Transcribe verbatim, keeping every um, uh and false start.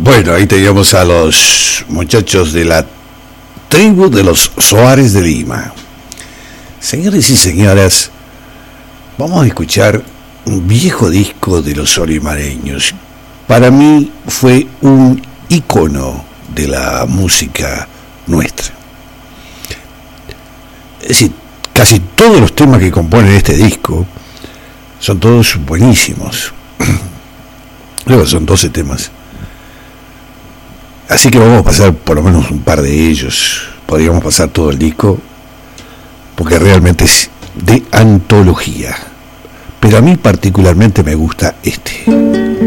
Bueno, ahí teníamos a los muchachos de la tribu de los Soares de Lima. Señores y señoras, vamos a escuchar un viejo disco de los olimareños. Para mí fue un ícono de la música nuestra. Es decir, casi todos los temas que componen este disco son todos buenísimos. Luego son doce temas. Así que vamos a pasar por lo menos un par de ellos. Podríamos pasar todo el disco, porque realmente es de antología. Pero a mí particularmente me gusta este.